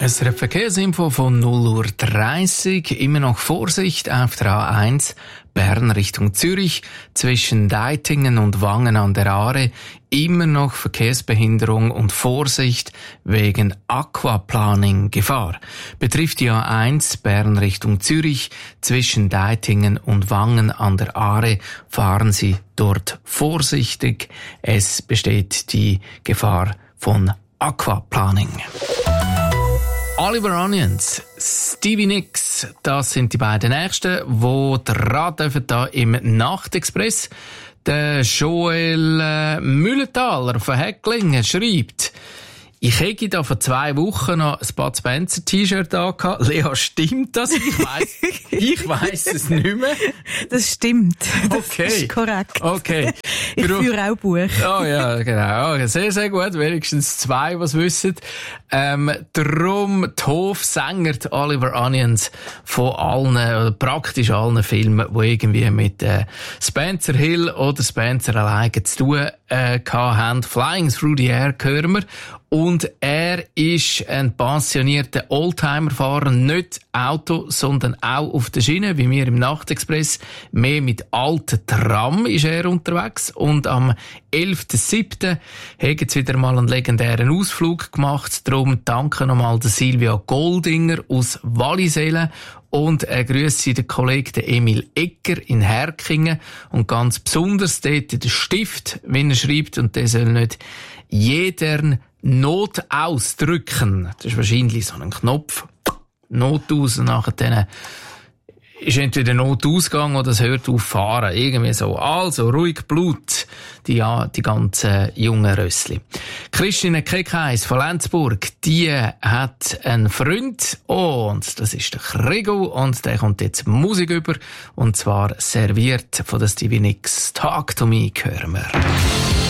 Es ist eine Verkehrsinfo von 0:30 Uhr. Immer noch Vorsicht auf der A1 Bern Richtung Zürich zwischen Deitingen und Wangen an der Aare. Immer noch Verkehrsbehinderung und Vorsicht wegen Aquaplaning-Gefahr. Betrifft die A1 Bern Richtung Zürich zwischen Deitingen und Wangen an der Aare. Fahren Sie dort vorsichtig. Es besteht die Gefahr von Aquaplaning. Oliver Onions, Stevie Nicks, das sind die beiden Nächsten, die dran dürfen da im Nachtexpress. Der Joel Mühlenthaler von Heckling schreibt: Ich hätte da vor 2 Wochen noch ein Bud Spencer T-Shirt angehabt. Lea, stimmt das? Ich weiss es nicht mehr. Das stimmt. Das okay. ist korrekt. Okay. Ich führe auch Buch. Oh ja, genau. Okay, sehr, sehr gut. Wenigstens 2, was wissen. Drum die Hofsänger, die Oliver Onions, von allen, oder praktisch allen Filmen, die irgendwie mit Spencer Hill oder Spencer alleine zu tun haben. Flying Through the Air hören wir. Und er ist ein pensionierter Oldtimer-Fahrer, nicht Auto, sondern auch auf der Schiene, wie wir im Nachtexpress. Mehr mit alten Tram ist er unterwegs. Und am 11.07. haben sie wieder mal einen legendären Ausflug gemacht. Darum danke nochmal der Silvia Goldinger aus Wallisellen. Und grüße den Kollegen Emil Egger in Herkingen. Und ganz besonders dort den Stift, wenn er schreibt, und der soll nicht jeder Not ausdrücken. Das ist wahrscheinlich so ein Knopf. Not aus, und nachher dann ist entweder Notausgang oder es hört auf fahren. Irgendwie so. Also, ruhig Blut. Die ganzen jungen Rössli. Christine Keckheis von Lenzburg, die hat einen Freund. Und das ist der Krigo. Und der kommt jetzt Musik über. Und zwar serviert von der Stevie Nicks. Talk to Me hören wir.